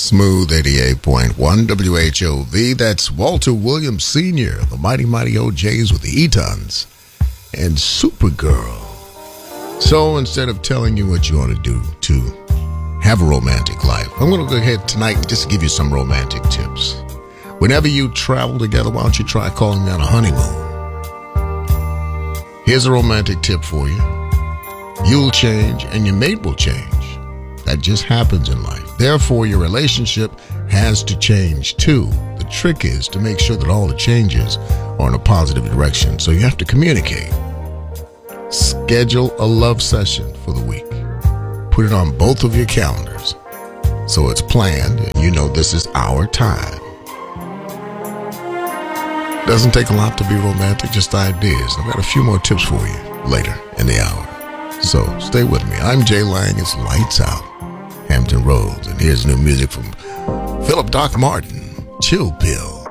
Smooth 88.1 WHOV. That's Walter Williams Sr., the Mighty Mighty OJs with the Etons, and Supergirl. So instead of telling you what you ought to do to have a romantic life, I'm going to go ahead tonight and just give you some romantic tips. Whenever you travel together, why don't you try calling that a honeymoon? Here's a romantic tip for you. You'll change and your mate will change. That just happens in life. Therefore, your relationship has to change too. The trick is to make sure that all the changes are in a positive direction. So you have to communicate. Schedule a love session for the week. Put it on both of your calendars so it's planned and you know this is our time. Doesn't take a lot to be romantic, just ideas. I've got a few more tips for you later in the hour. So stay with me. I'm Jay Lang. It's Lights Out, Hampton Roads. And here's new music from Philip Doc Martin, Chill Pill.